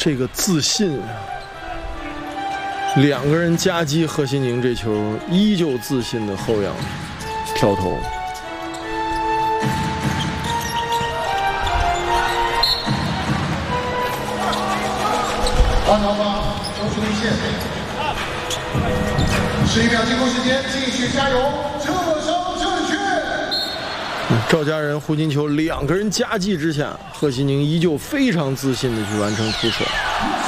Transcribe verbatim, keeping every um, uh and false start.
这个自信，两个人夹击贺西宁这球，依旧自信的后仰跳投。 八条八，投出一线，十一秒进攻时间，继续加油，射手正确。 赵家人、胡金秋两个人夹击之下，贺西宁依旧非常自信的去完成突射。